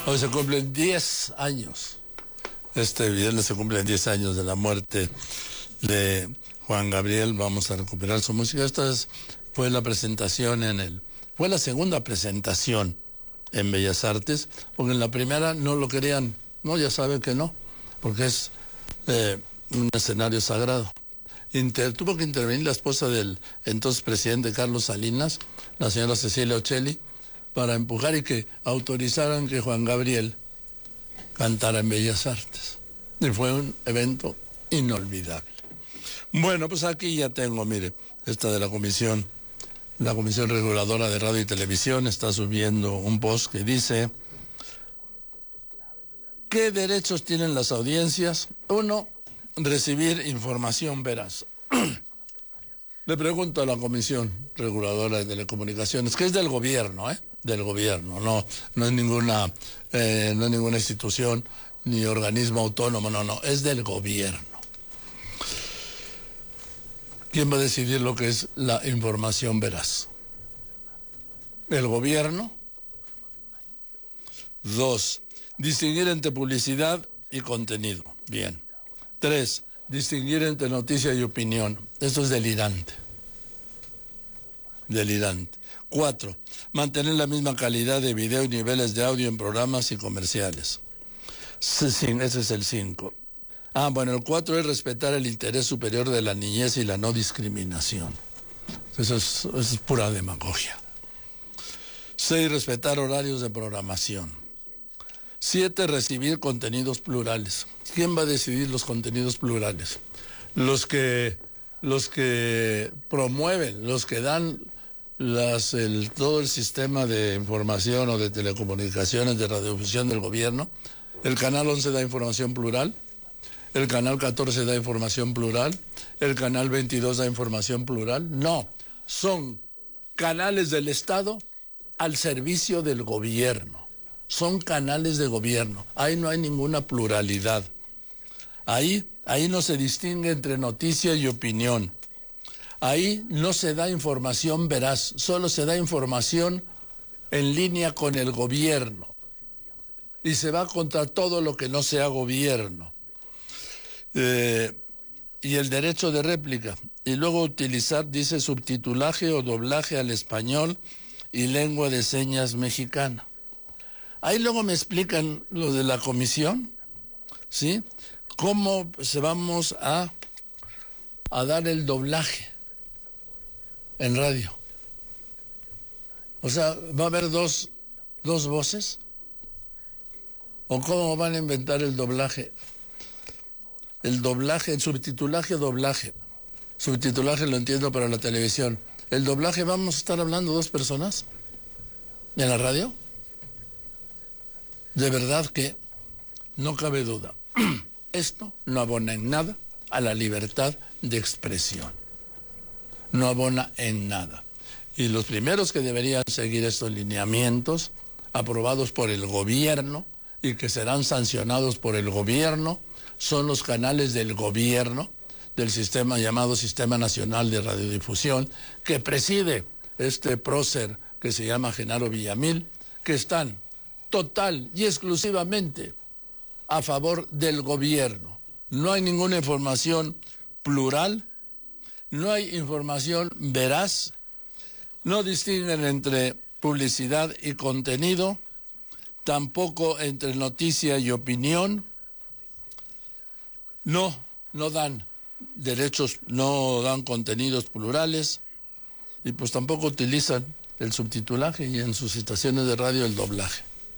Hoy se cumplen 10 años. Este viernes se cumplen 10 años de la muerte de Juan Gabriel. Vamos a recuperar su música. Fue la presentación fue la segunda presentación en Bellas Artes, porque en la primera no lo querían. No, ya saben que no, porque es un escenario sagrado. Tuvo que intervenir la esposa del entonces presidente Carlos Salinas, la señora Cecilia Ocelli, para empujar y que autorizaran que Juan Gabriel cantara en Bellas Artes. Y fue un evento inolvidable. Bueno, pues aquí ya tengo, mire, esta de la Comisión Reguladora de Radio y Televisión está subiendo un post que dice: ¿qué derechos tienen las audiencias? 1, recibir información veraz. Le pregunto a la Comisión Reguladora de Telecomunicaciones, que es del gobierno, del gobierno, no es ninguna institución ni organismo autónomo, no, es del gobierno. ¿Quién va a decidir lo que es la información veraz? ¿El gobierno? 2, distinguir entre publicidad y contenido. Bien. 3, distinguir entre noticia y opinión. Esto es delirante. Delirante. 4, mantener la misma calidad de video y niveles de audio en programas y comerciales. Ese es el 5. El 4 es respetar el interés superior de la niñez y la no discriminación. Eso es pura demagogia. 6, respetar horarios de programación. 7, recibir contenidos plurales. ¿Quién va a decidir los contenidos plurales? Los que promueven, los que dan todo el sistema de información o de telecomunicaciones, de radiodifusión del gobierno. El Canal 11 da información plural, el Canal 14 da información plural, el Canal 22 da información plural. No, son canales del Estado al servicio del gobierno. Son canales de gobierno. Ahí no hay ninguna pluralidad. Ahí no se distingue entre noticia y opinión. Ahí no se da información veraz, solo se da información en línea con el gobierno. Y se va contra todo lo que no sea gobierno. Y el derecho de réplica. Y luego utilizar, dice, subtitulaje o doblaje al español y lengua de señas mexicana. Ahí luego me explican lo de la comisión, ¿sí? ¿Cómo se vamos a dar el doblaje en radio? O sea, ¿va a haber dos voces? ¿O cómo van a inventar el doblaje? El doblaje, el subtitulaje, doblaje. Subtitulaje lo entiendo para la televisión. ¿El doblaje vamos a estar hablando 2 personas en la radio? De verdad que no cabe duda. Esto no abona en nada a la libertad de expresión. No abona en nada. Y los primeros que deberían seguir estos lineamientos, aprobados por el gobierno y que serán sancionados por el gobierno, son los canales del gobierno, del sistema llamado Sistema Nacional de Radiodifusión, que preside este prócer que se llama Genaro Villamil, que están total y exclusivamente a favor del gobierno. No hay ninguna información plural, no hay información veraz, no distinguen entre publicidad y contenido, tampoco entre noticia y opinión, no dan derechos, no dan contenidos plurales y pues tampoco utilizan el subtitulaje y en sus estaciones de radio el doblaje.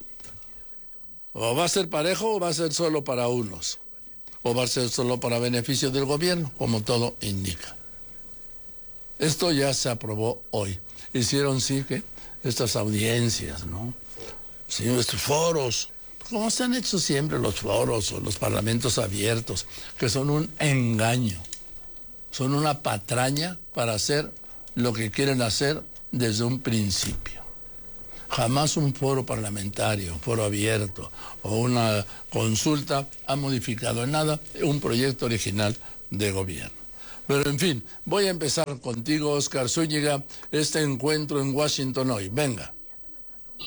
O va a ser parejo o va a ser solo para unos, o va a ser solo para beneficio del gobierno, como todo indica. Esto ya se aprobó hoy. Hicieron sí que estas audiencias, ¿no? Sí, estos foros, como se han hecho siempre los foros o los parlamentos abiertos, que son un engaño, son una patraña para hacer lo que quieren hacer desde un principio. Jamás un foro parlamentario, un foro abierto o una consulta ha modificado en nada un proyecto original de gobierno. Pero en fin, voy a empezar contigo, Óscar Zúñiga, este encuentro en Washington hoy. Venga.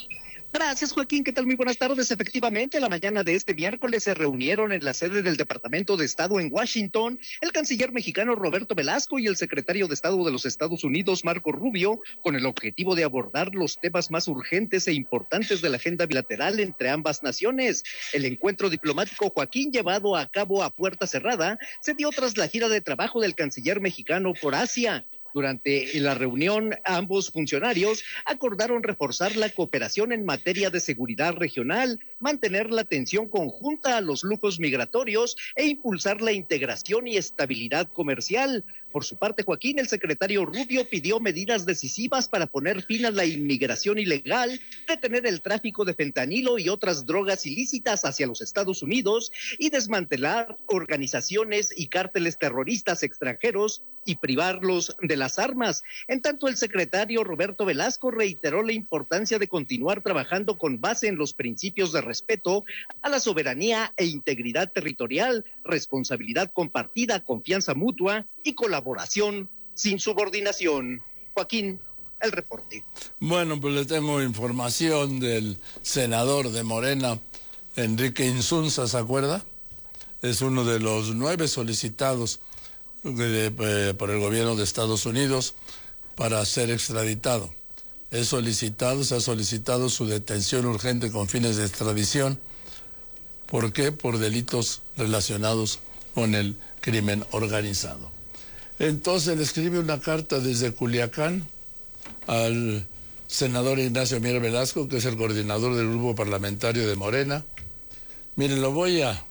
Gracias, Joaquín. ¿Qué tal? Muy buenas tardes. Efectivamente, la mañana de este miércoles se reunieron en la sede del Departamento de Estado en Washington el canciller mexicano Roberto Velasco y el secretario de Estado de los Estados Unidos, Marco Rubio, con el objetivo de abordar los temas más urgentes e importantes de la agenda bilateral entre ambas naciones. El encuentro diplomático, Joaquín, llevado a cabo a puerta cerrada, se dio tras la gira de trabajo del canciller mexicano por Asia. Durante la reunión, ambos funcionarios acordaron reforzar la cooperación en materia de seguridad regional, mantener la atención conjunta a los flujos migratorios e impulsar la integración y estabilidad comercial. Por su parte, Joaquín, el secretario Rubio pidió medidas decisivas para poner fin a la inmigración ilegal, detener el tráfico de fentanilo y otras drogas ilícitas hacia los Estados Unidos y desmantelar organizaciones y cárteles terroristas extranjeros y privarlos de las armas. En tanto, el secretario Roberto Velasco reiteró la importancia de continuar trabajando con base en los principios de respeto a la soberanía e integridad territorial, responsabilidad compartida, confianza mutua y colaboración sin subordinación. Joaquín, el reporte. Bueno, pues le tengo información del senador de Morena, Enrique Insunza, ¿se acuerda? Es uno de los 9 solicitados por el gobierno de Estados Unidos para ser extraditado. Se ha solicitado su detención urgente con fines de extradición. ¿Por qué? Por delitos relacionados con el crimen organizado. Entonces le escribe una carta desde Culiacán al senador Ignacio Mier Velasco, que es el coordinador del grupo parlamentario de Morena. Miren, lo voy a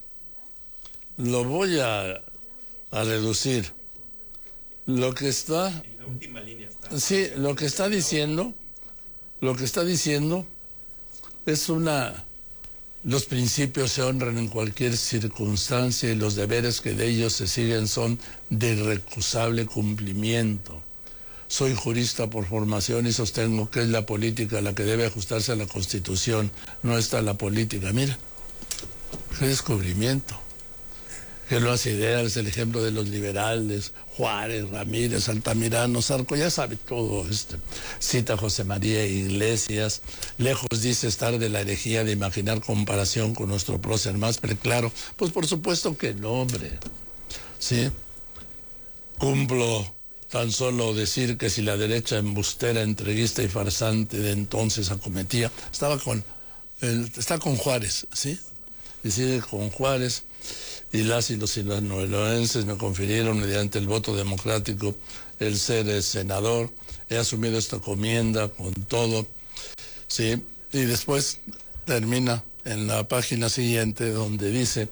reducir. Lo que está... En la última línea está. Sí, lo que está diciendo es los principios se honran en cualquier circunstancia y los deberes que de ellos se siguen son de irrecusable cumplimiento. Soy jurista por formación y sostengo que es la política la que debe ajustarse a la Constitución, no está la política. Mira, qué descubrimiento. Que lo hace ideal, es el ejemplo de los liberales, Juárez, Ramírez, Altamirano, Zarco, ya sabe todo esto. Cita a José María Iglesias, lejos dice estar de la herejía de imaginar comparación con nuestro prócer más preclaro. Pues por supuesto que no, hombre. Sí, cumplo tan solo decir que si la derecha embustera, entreguista y farsante de entonces acometía, está con Juárez, ¿sí? Y sigue con Juárez. Y los sinaloenses me confirieron mediante el voto democrático el ser senador. He asumido esta encomienda con todo, ¿sí? Y después termina en la página siguiente donde dice,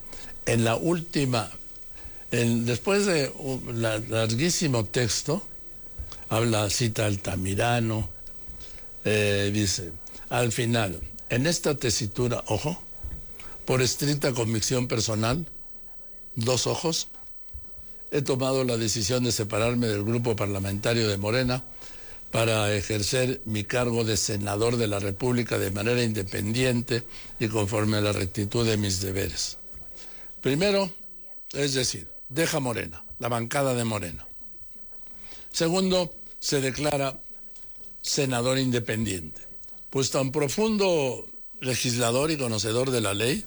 después de un larguísimo texto, cita Altamirano, dice, al final, en esta tesitura, ojo, por estricta convicción personal, 2 ojos, he tomado la decisión de separarme del grupo parlamentario de Morena para ejercer mi cargo de senador de la República de manera independiente y conforme a la rectitud de mis deberes. Primero, es decir, deja Morena, la bancada de Morena. Segundo, se declara senador independiente. Pues tan profundo legislador y conocedor de la ley,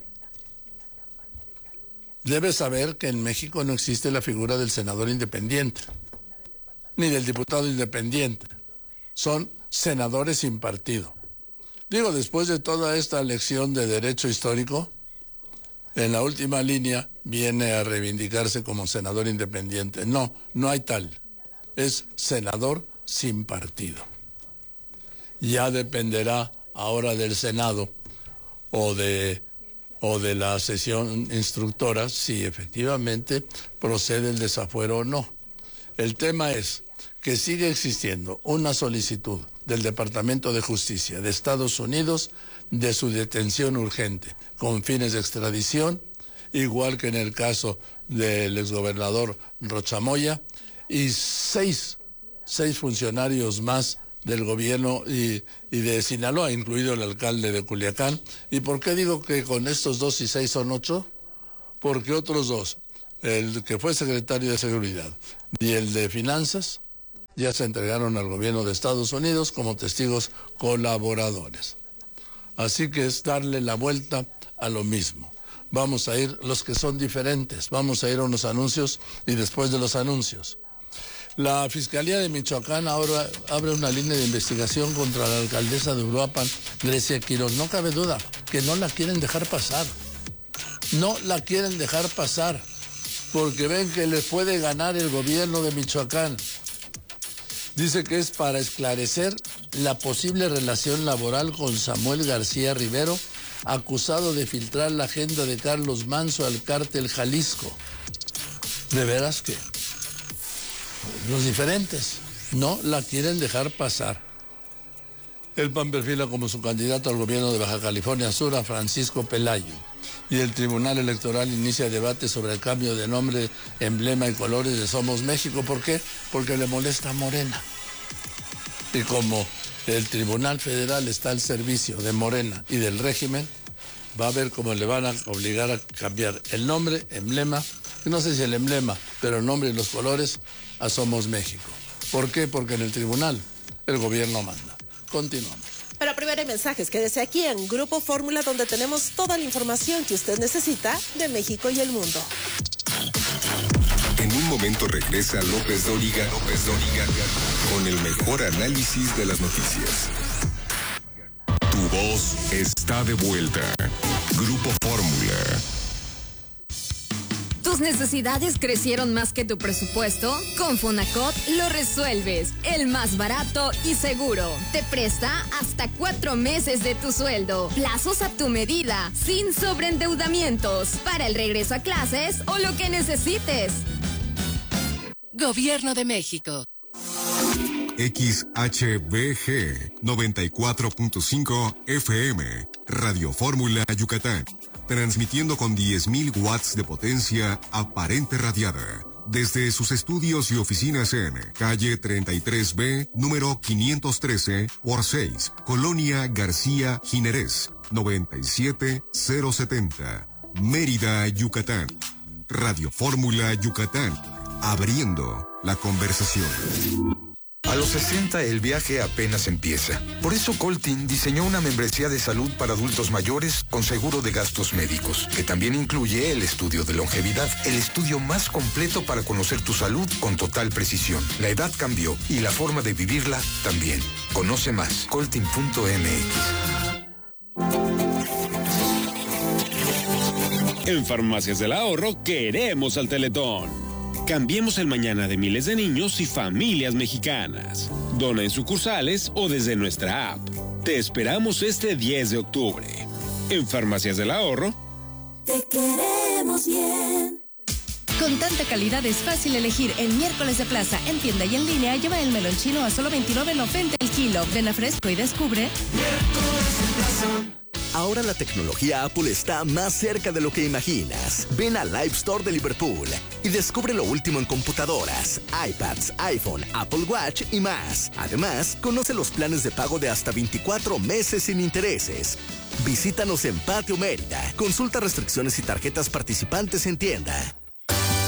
debe saber que en México no existe la figura del senador independiente, ni del diputado independiente. Son senadores sin partido. Digo, después de toda esta lección de derecho histórico, en la última línea viene a reivindicarse como senador independiente. No hay tal. Es senador sin partido. Ya dependerá ahora del Senado o de la sesión instructora si efectivamente procede el desafuero o no. El tema es que sigue existiendo una solicitud del Departamento de Justicia de Estados Unidos de su detención urgente con fines de extradición, igual que en el caso del exgobernador Rocha Moya, y seis funcionarios más del gobierno y de Sinaloa, incluido el alcalde de Culiacán. ¿Y por qué digo que con estos 2 y 6 son 8? Porque otros 2, el que fue secretario de Seguridad y el de Finanzas, ya se entregaron al gobierno de Estados Unidos como testigos colaboradores. Así que es darle la vuelta a lo mismo. Vamos a ir, los que son diferentes, vamos a ir a unos anuncios y después de los anuncios. La Fiscalía de Michoacán ahora abre una línea de investigación contra la alcaldesa de Uruapan, Grecia Quirós. No cabe duda que no la quieren dejar pasar. No la quieren dejar pasar porque ven que les puede ganar el gobierno de Michoacán. Dice que es para esclarecer la posible relación laboral con Samuel García Rivero, acusado de filtrar la agenda de Carlos Manso al cártel Jalisco. ¿De veras que los diferentes no la quieren dejar pasar? El PAN perfila como su candidato al gobierno de Baja California Sur a Francisco Pelayo. Y el Tribunal Electoral inicia debate sobre el cambio de nombre, emblema y colores de Somos México. ¿Por qué? Porque le molesta a Morena. Y como el Tribunal Federal está al servicio de Morena y del régimen, va a ver cómo le van a obligar a cambiar el nombre, emblema, no sé si el emblema, pero el nombre y los colores a Somos México. ¿Por qué? Porque en el tribunal el gobierno manda. Continuamos. Pero primero hay mensajes. Quédese aquí en Grupo Fórmula, donde tenemos toda la información que usted necesita de México y el mundo. En un momento regresa López Dóriga con el mejor análisis de las noticias. Tu voz está de vuelta. Grupo Fórmula. ¿Tus necesidades crecieron más que tu presupuesto? Con Fonacot lo resuelves. El más barato y seguro. Te presta hasta 4 meses de tu sueldo. Plazos a tu medida, sin sobreendeudamientos. Para el regreso a clases o lo que necesites. Gobierno de México. XHBG 94.5 FM. Radio Fórmula Yucatán. Transmitiendo con 10.000 watts de potencia aparente radiada. Desde sus estudios y oficinas en calle 33B, número 513 por 6, Colonia García Jiménez, 97070, Mérida, Yucatán. Radio Fórmula Yucatán, abriendo la conversación. A los 60 el viaje apenas empieza. Por eso Coltin diseñó una membresía de salud para adultos mayores con seguro de gastos médicos, que también incluye el estudio de longevidad, el estudio más completo para conocer tu salud con total precisión. La edad cambió y la forma de vivirla también. Conoce más, coltin.mx. En Farmacias del Ahorro queremos al Teletón. Cambiemos el mañana de miles de niños y familias mexicanas. Dona en sucursales o desde nuestra app. Te esperamos este 10 de octubre. En Farmacias del Ahorro. Te queremos bien. Con tanta calidad es fácil elegir. En miércoles de plaza, en tienda y en línea, lleva el melón chino a solo $29.90 el kilo. Ven a Fresco y descubre. Miércoles de plaza. Ahora la tecnología Apple está más cerca de lo que imaginas. Ven al Live Store de Liverpool y descubre lo último en computadoras, iPads, iPhone, Apple Watch y más. Además, conoce los planes de pago de hasta 24 meses sin intereses. Visítanos en Patio Mérida. Consulta restricciones y tarjetas participantes en tienda.